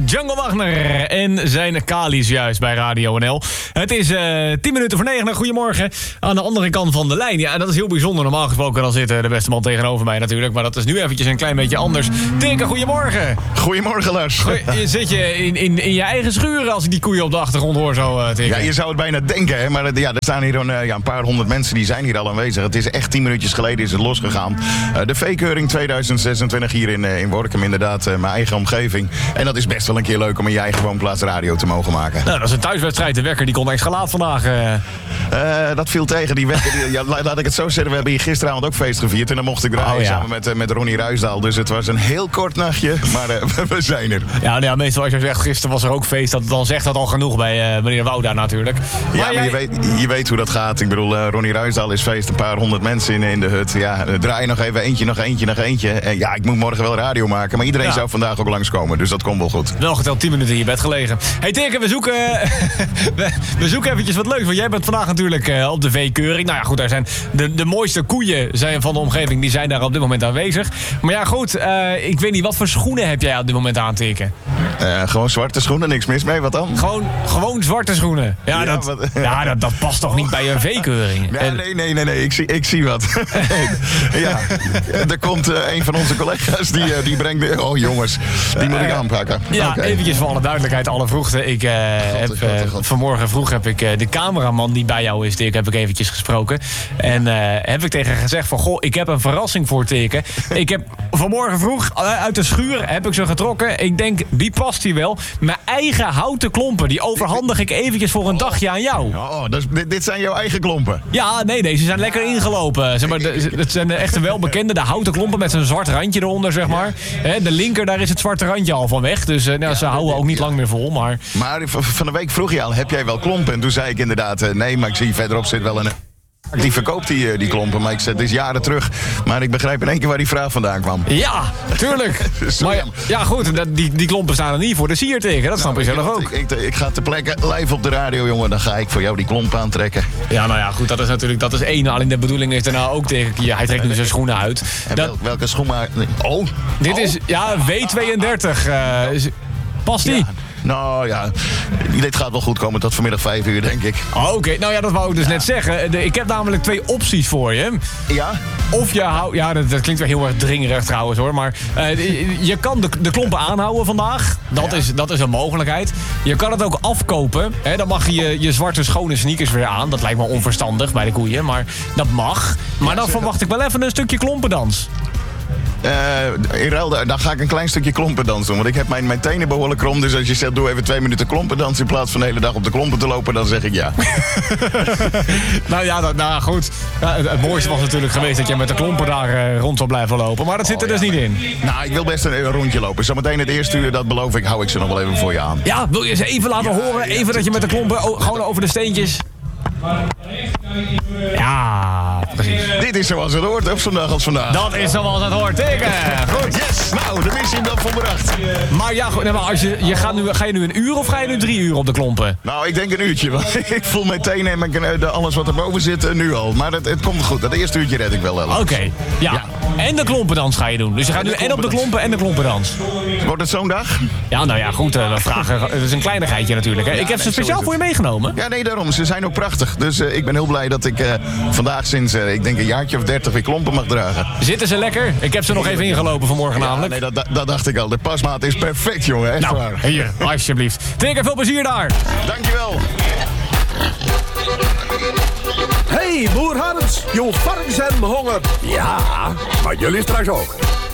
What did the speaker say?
Django Wagner en zijn Kali's juist bij Radio NL. Het is 10 minuten voor 9. Goedemorgen. Aan de andere kant van de lijn. Ja, dat is heel bijzonder. Normaal gesproken dan zit de beste man tegenover mij natuurlijk. Maar dat is nu eventjes een klein beetje anders. Tinke, goedemorgen. Goedemorgen, Lars. Zit je in je eigen schuur als ik die koeien op de achtergrond hoor zo, Tinke? Ja, je zou het bijna denken, hè. Maar er staan hier een paar honderd mensen die zijn hier al aanwezig. Het is echt 10 minuutjes geleden is het losgegaan. De veekeuring 2026 hier in Workum, inderdaad. Mijn eigen omgeving. En dat is best wel een keer leuk om in je eigen woonplaats radio te mogen maken. Nou, dat is een thuiswedstrijd. De wekker die kon extra laat vandaag. Dat viel tegen. Die wekker, laat ik het zo zeggen. We hebben hier gisteravond ook feest gevierd. En dan mocht ik draaien samen met Ronnie Ruijsdaal. Dus het was een heel kort nachtje. Maar we zijn er. Ja, meestal als je zegt, gisteren was er ook feest. Dan zegt dat al genoeg bij meneer Wouda natuurlijk. Maar je weet hoe dat gaat. Ik bedoel, Ronnie Ruijsdaal is feest. Een paar honderd mensen in de hut. Ja, draai nog even nog eentje. En ja, ik moet morgen wel radio maken. Maar iedereen zou vandaag ook langskomen. Dus dat komt wel goed. Wel geteld 10 minuten in je bed gelegen. Hey Tinke, we zoeken eventjes wat leuks. Want jij bent vandaag natuurlijk op de veekeuring. Nou ja, goed, daar zijn de mooiste koeien zijn van de omgeving. Die zijn daar op dit moment aanwezig. Maar ja, goed, ik weet niet, wat voor schoenen heb jij op dit moment aan, Tinke? Gewoon zwarte schoenen, niks mis mee. Wat dan? Gewoon zwarte schoenen. Ja, dat past toch niet bij een veekeuring? Nee. Ik zie wat. Ja, er komt een van onze collega's die brengt... Oh jongens, die moet ik aanpakken. Ja, okay. Eventjes voor alle duidelijkheid, alle vroegte. Vanmorgen vroeg heb ik de cameraman die bij jou is, Tinke, heb ik eventjes gesproken. En heb ik tegen gezegd van, goh, ik heb een verrassing voor Tinke. Ik heb vanmorgen vroeg uit de schuur heb ik ze getrokken. Ik denk, die past hier wel. Mijn eigen houten klompen, die overhandig ik eventjes voor een dagje aan jou. Dit zijn jouw eigen klompen? Ja, nee, ze zijn lekker ingelopen. Zeg maar, het zijn echt wel bekende, de houten klompen met zo'n zwart randje eronder, zeg maar. De linker, daar is het zwarte randje al van weg. Dus ze houden ook niet lang meer vol. Maar van de week vroeg je al, heb jij wel klompen? En toen zei ik inderdaad, nee, maar ik zie verderop zit wel een... Die verkoopt die klompen, maar ik zei, het is jaren terug. Maar ik begrijp in één keer waar die vraag vandaan kwam. Ja, tuurlijk. Maar ja, goed, die klompen staan er niet voor de sier tegen. Dat snap je zelf ook. Ik ga ter plekke live op de radio, jongen. Dan ga ik voor jou die klompen aantrekken. Ja, nou ja, goed, dat is één. Alleen de bedoeling is daarna ook tegen... Ja, hij trekt nu zijn schoenen uit. Welke schoen maar... Oh! Dit is, W32. Past die? Ja. Nou ja, dit gaat wel goed komen tot vanmiddag 5 uur, denk ik. Oké, nou ja, dat wou ik dus net zeggen. Ik heb namelijk 2 opties voor je. Ja? Of je houdt... Ja, dat klinkt wel heel erg dringerig trouwens hoor. Maar je kan de klompen aanhouden vandaag. Dat is een mogelijkheid. Je kan het ook afkopen. Dan mag je zwarte schone sneakers weer aan. Dat lijkt me onverstandig bij de koeien. Maar dat mag. Maar dan verwacht ik wel even een stukje klompendans. In ruil, dan ga ik een klein stukje klompendans doen. Want ik heb mijn tenen behoorlijk krom. Dus als je zegt, doe even 2 minuten klompendans... in plaats van de hele dag op de klompen te lopen, dan zeg ik ja. Nou goed. Het mooiste was natuurlijk geweest dat je met de klompen daar rond zou blijven lopen. Maar dat zit er dus niet in. Nou, ik wil best een rondje lopen. Zometeen het eerste uur, dat beloof ik, hou ik ze nog wel even voor je aan. Ja, wil je ze even laten horen? Even dat je met de klompen gewoon over de steentjes... Ja, precies. Dit is zoals het hoort op zo'n dag als vandaag. Dat is zoals het hoort, Tinke. Goed. Yes, nou, de missie dan volbracht. Maar ja, goed, maar ga je nu een uur of ga je nu 3 uur op de klompen? Nou, ik denk een uurtje. Want ik voel mijn tenen en alles wat erboven zit nu al. Maar het komt goed. Dat eerste uurtje red ik wel. Oké, ja. En de klompendans ga je doen. Dus je gaat nu en op de klompen en de klompendans. Wordt het zo'n dag? Ja, nou ja, goed. Het is een kleinigheidje natuurlijk. Hè. Ik heb ze speciaal voor je meegenomen. Ja, nee, daarom. Ze zijn ook prachtig. Dus ik ben heel blij dat ik vandaag sinds, ik denk een jaartje of 30 weer klompen mag dragen. Zitten ze lekker? Ik heb ze nog even ingelopen vanmorgen namelijk. Nee, dat dacht ik al. De pasmaat is perfect, jongen. Echt waar. Hier, alsjeblieft. Tinke, veel plezier daar. Dankjewel. Hey, boer Hans. Jouw varkens hebben honger. Ja, maar jullie straks ook.